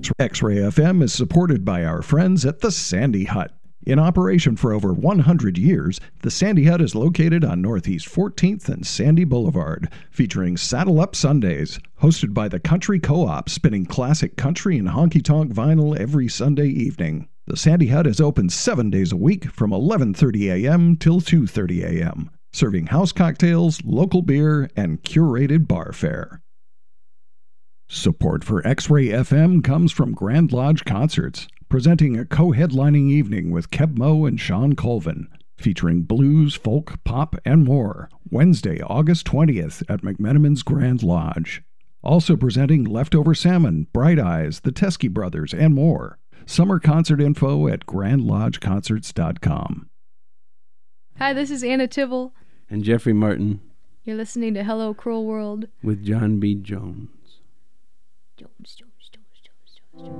X-Ray FM is supported by our friends at the Sandy Hut. In operation for over 100 years, the Sandy Hut is located on Northeast 14th and Sandy Boulevard, featuring Saddle Up Sundays, hosted by the Country Co-op, spinning classic country and honky-tonk vinyl every Sunday evening. The Sandy Hut is open 7 days a week from 11:30 a.m. till 2:30 a.m., serving house cocktails, local beer, and curated bar fare. Support for X-Ray FM comes from Grand Lodge Concerts, presenting a co-headlining evening with Keb Mo and Sean Colvin, featuring blues, folk, pop, and more, Wednesday, August 20th at McMenamin's Grand Lodge. Also presenting Leftover Salmon, Bright Eyes, the Teskey Brothers, and more. Summer concert info at grandlodgeconcerts.com. Hi, this is Anna Tibble. And Jeffrey Martin. You're listening to Hello Cruel World with John B. Jones.